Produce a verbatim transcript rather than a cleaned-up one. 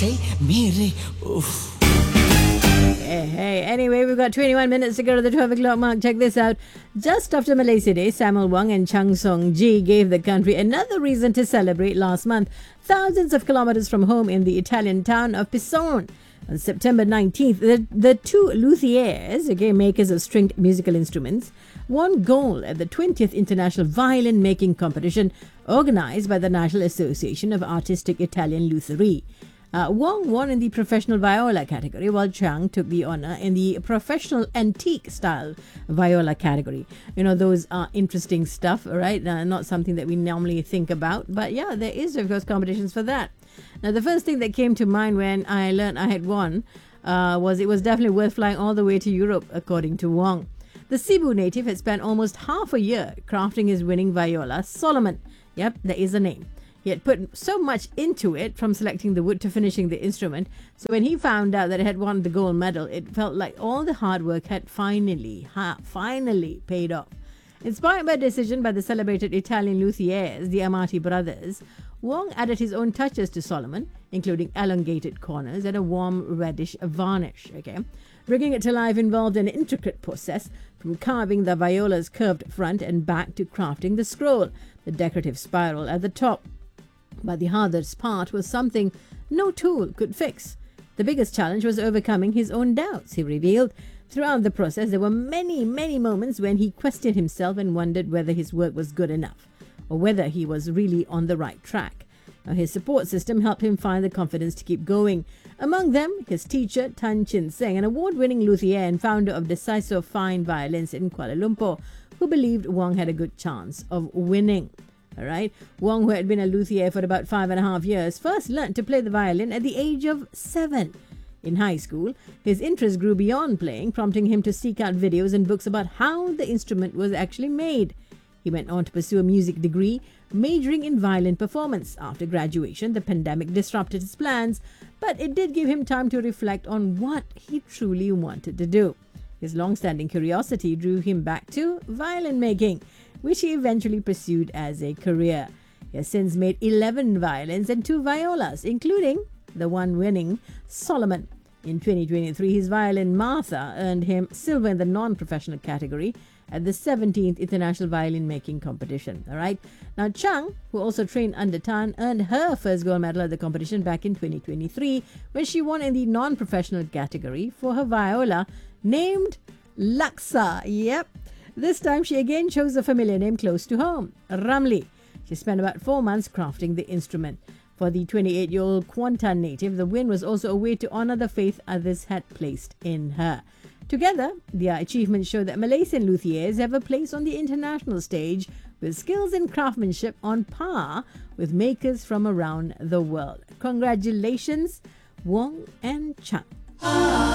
say mere. Oof. Hey, hey, anyway, we've got twenty-one minutes to go to the twelve o'clock mark. Check this out. Just after Malaysia Day, Samuel Wong and Chang Song Ji gave the country another reason to celebrate last month, thousands of kilometers from home in the Italian town of Pison. On September nineteenth, the, the two luthiers, okay, makers of stringed musical instruments, won gold at the twentieth International Violin Making Competition organized by the National Association of Artistic Italian Lutherie. Uh, Wong won in the professional viola category, while Chang took the honor in the professional antique style viola category. You know, those are interesting stuff, right? Uh, not something that we normally think about, but yeah, there is, of course, competitions for that. Now, the first thing that came to mind when I learned I had won uh, was it was definitely worth flying all the way to Europe, according to Wong. The Cebu native had spent almost half a year crafting his winning viola, Solomon. Yep, there is a name. He had put so much into it, from selecting the wood to finishing the instrument. So when he found out that it had won the gold medal, it felt like all the hard work had finally, ha, finally paid off. Inspired by a decision by the celebrated Italian luthiers, the Amati brothers, Wong added his own touches to Solomon, including elongated corners and a warm reddish varnish. Okay, bringing it to life involved an intricate process, from carving the viola's curved front and back to crafting the scroll, the decorative spiral at the top. But the hardest part was something no tool could fix. The biggest challenge was overcoming his own doubts, he revealed. Throughout the process, there were many, many moments when he questioned himself and wondered whether his work was good enough, or whether he was really on the right track. Now, his support system helped him find the confidence to keep going. Among them, his teacher, Tan Chin Seng, an award-winning luthier and founder of Decisive Fine Violins in Kuala Lumpur, who believed Wong had a good chance of winning. All right. Wong, who had been a luthier for about five and a half years, first learned to play the violin at the age of seven. In high school, his interest grew beyond playing, prompting him to seek out videos and books about how the instrument was actually made. He went on to pursue a music degree, majoring in violin performance. After graduation, the pandemic disrupted his plans, but it did give him time to reflect on what he truly wanted to do. His long-standing curiosity drew him back to violin making, which he eventually pursued as a career. He has since made eleven violins and two violas, including the one winning Solomon. In twenty twenty-three, his violin Martha earned him silver in the non-professional category at the seventeenth International Violin Making Competition. All right. Now, Chang, who also trained under Tan, earned her first gold medal at the competition back in twenty twenty-three, when she won in the non-professional category for her viola named Laksa. Yep. This time, she again chose a familiar name close to home, Ramli. She spent about four months crafting the instrument. For the twenty-eight-year-old Kuantan native, the win was also a way to honor the faith others had placed in her. Together, their achievements show that Malaysian luthiers have a place on the international stage, with skills and craftsmanship on par with makers from around the world. Congratulations, Wong and Chang.